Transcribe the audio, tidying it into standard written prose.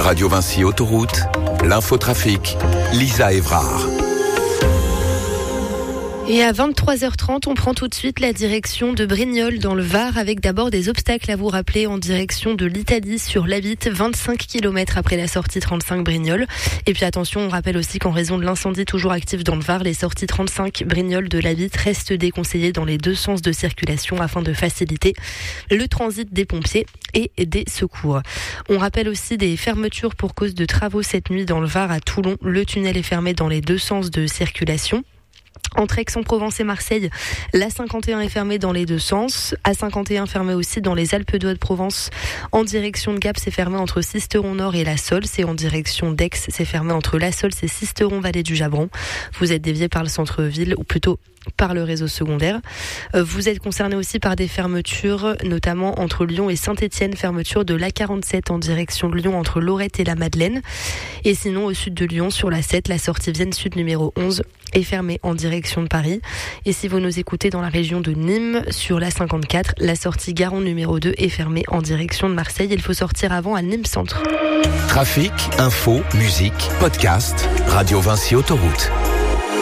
Radio Vinci Autoroute, l'infotrafic, Lisa Évrard. Et à 23h30, on prend tout de suite la direction de Brignoles dans le Var avec d'abord des obstacles à vous rappeler en direction de l'Italie sur l'A8, 25 km après la sortie 35 Brignoles. Et puis attention, on rappelle aussi qu'en raison de l'incendie toujours actif dans le Var, les sorties 35 Brignoles de l'A8 restent déconseillées dans les deux sens de circulation afin de faciliter le transit des pompiers et des secours. On rappelle aussi des fermetures pour cause de travaux cette nuit dans le Var à Toulon. Le tunnel est fermé dans les deux sens de circulation. Entre Aix-en-Provence et Marseille, l'A51 est fermée dans les deux sens. A51 fermée aussi dans les Alpes de Haute-Provence. En direction de Gap, c'est fermé entre Sisteron-Nord et La Sols. Et en direction d'Aix, c'est fermé entre La Sols et Sisteron-Vallée du Jabron. Vous êtes dévié par le centre-ville, ou plutôt par le réseau secondaire. Vous êtes concerné aussi par des fermetures, notamment entre Lyon et Saint-Étienne, fermeture de l'A47 en direction de Lyon entre Lorette et la Madeleine. Et sinon, au sud de Lyon, sur la 7, la sortie Vienne Sud numéro 11 est fermée en direction de Paris. Et si vous nous écoutez dans la région de Nîmes, sur la 54, la sortie Garon numéro 2 est fermée en direction de Marseille. Il faut sortir avant à Nîmes Centre. Trafic, info, musique, podcast, Radio Vinci Autoroute.